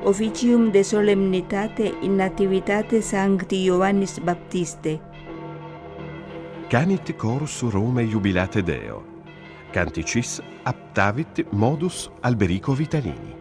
officium de solemnitate in nativitate Sancti Ioannis Baptiste. Canit chorus Rome jubilate Deo. Canticis aptavit modus Alberico Vitalini.